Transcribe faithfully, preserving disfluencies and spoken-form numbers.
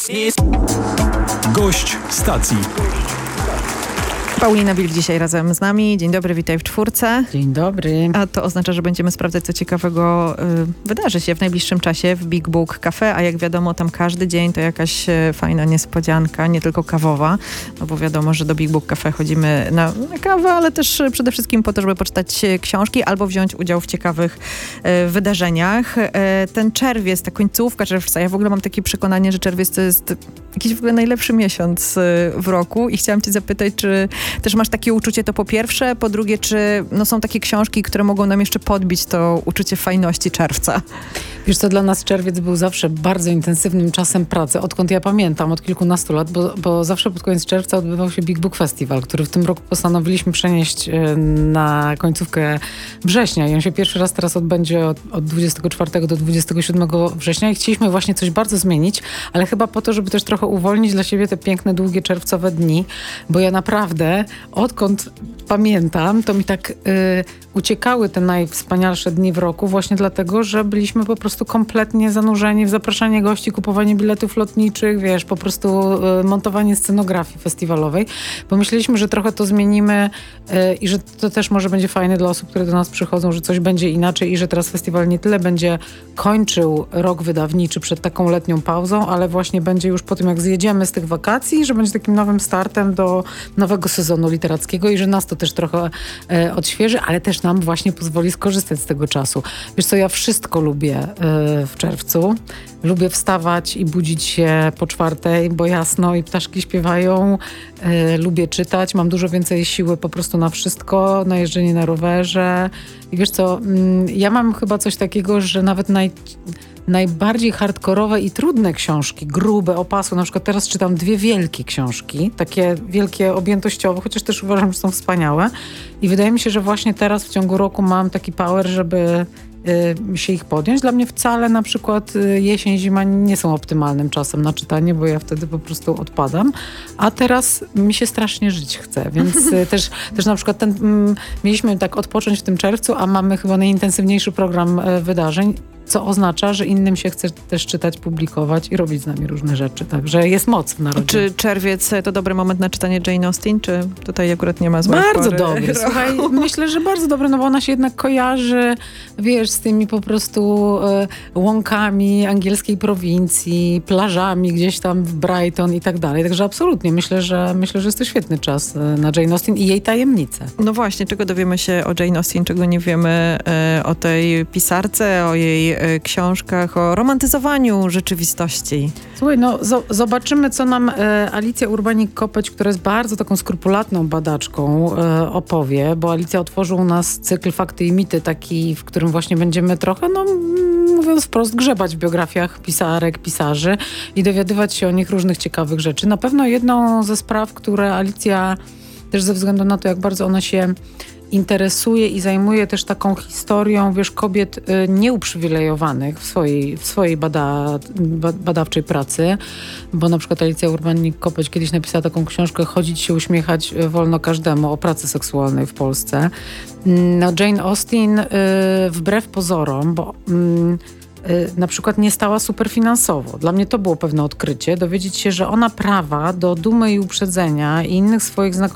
Gość stacji. Paulina Wilk dzisiaj razem z nami. Dzień dobry, witaj w czwórce. Dzień dobry. A to oznacza, że będziemy sprawdzać, co ciekawego y, wydarzy się w najbliższym czasie w Big Book Cafe, a jak wiadomo, tam każdy dzień to jakaś y, fajna niespodzianka, nie tylko kawowa, no bo wiadomo, że do Big Book Cafe chodzimy na, na kawę, ale też y, przede wszystkim po to, żeby poczytać y, książki albo wziąć udział w ciekawych y, wydarzeniach. Y, ten czerwiec, ta końcówka czerwca, ja w ogóle mam takie przekonanie, że czerwiec to jest jakiś w ogóle najlepszy miesiąc y, w roku i chciałam cię zapytać, czy też masz takie uczucie, to po pierwsze, po drugie, czy no, są takie książki, które mogą nam jeszcze podbić to uczucie fajności czerwca? Wiesz co, dla nas czerwiec był zawsze bardzo intensywnym czasem pracy, odkąd ja pamiętam, od kilkunastu lat, bo, bo zawsze pod koniec czerwca odbywał się Big Book Festival, który w tym roku postanowiliśmy przenieść na końcówkę września i on się pierwszy raz teraz odbędzie od, od dwudziestego czwartego do dwudziestego siódmego września i chcieliśmy właśnie coś bardzo zmienić, ale chyba po to, żeby też trochę uwolnić dla siebie te piękne, długie czerwcowe dni, bo ja naprawdę odkąd pamiętam, to mi tak y, uciekały te najwspanialsze dni w roku właśnie dlatego, że byliśmy po prostu kompletnie zanurzeni w zapraszanie gości, kupowanie biletów lotniczych, wiesz, po prostu y, montowanie scenografii festiwalowej. Pomyśleliśmy, że trochę to zmienimy y, i że to też może będzie fajne dla osób, które do nas przychodzą, że coś będzie inaczej i że teraz festiwal nie tyle będzie kończył rok wydawniczy przed taką letnią pauzą, ale właśnie będzie już po tym, jak zjedziemy z tych wakacji, że będzie takim nowym startem do nowego sezonu literackiego i że nas to też trochę e, odświeży, ale też nam właśnie pozwoli skorzystać z tego czasu. Wiesz co, ja wszystko lubię e, w czerwcu. Lubię wstawać i budzić się po czwartej, bo jasno i ptaszki śpiewają. E, lubię czytać, mam dużo więcej siły po prostu na wszystko, na jeżdżenie na rowerze. I wiesz co, mm, ja mam chyba coś takiego, że nawet naj... najbardziej hardkorowe i trudne książki, grube, opasłe. Na przykład teraz czytam dwie wielkie książki, takie wielkie objętościowe, chociaż też uważam, że są wspaniałe. I wydaje mi się, że właśnie teraz w ciągu roku mam taki power, żeby y, się ich podjąć. Dla mnie wcale na przykład y, jesień, zima nie są optymalnym czasem na czytanie, bo ja wtedy po prostu odpadam. A teraz mi się strasznie żyć chce, więc y, też, też na przykład ten, mm, mieliśmy tak odpocząć w tym czerwcu, a mamy chyba najintensywniejszy program y, wydarzeń, co oznacza, że innym się chce też czytać, publikować i robić z nami różne rzeczy. Także jest moc w narodzie. Czy czerwiec to dobry moment na czytanie Jane Austen, czy tutaj akurat nie ma złej Bardzo pory dobry. roku? Słuchaj, myślę, że bardzo dobry, no bo ona się jednak kojarzy, wiesz, z tymi po prostu e, łąkami angielskiej prowincji, plażami gdzieś tam w Brighton i tak dalej. Także absolutnie myślę, że myślę, że jest to świetny czas na Jane Austen i jej tajemnice. No właśnie, czego dowiemy się o Jane Austen, czego nie wiemy e, o tej pisarce, o jej e, książkach, o romantyzowaniu rzeczywistości. Słuchaj, no zo- zobaczymy, co nam e, Alicja Urbanik-Kopeć, która jest bardzo taką skrupulatną badaczką, e, opowie, bo Alicja otworzył u nas cykl Fakty i Mity, taki, w którym właśnie będziemy trochę, no m, mówiąc wprost, grzebać w biografiach pisarek, pisarzy i dowiadywać się o nich różnych ciekawych rzeczy. Na pewno jedną ze spraw, które Alicja też ze względu na to, jak bardzo ona się interesuje i zajmuje też taką historią, wiesz, kobiet y, nieuprzywilejowanych w swojej, w swojej bada, ba, badawczej pracy, bo na przykład Alicja Urbanik-Kopeć kiedyś napisała taką książkę Chodzić się uśmiechać wolno każdemu o pracy seksualnej w Polsce. No, Jane Austen y, wbrew pozorom, bo y, na przykład nie stała super finansowo. Dla mnie to było pewne odkrycie, dowiedzieć się, że ona prawa do dumy i uprzedzenia i innych swoich znakomitych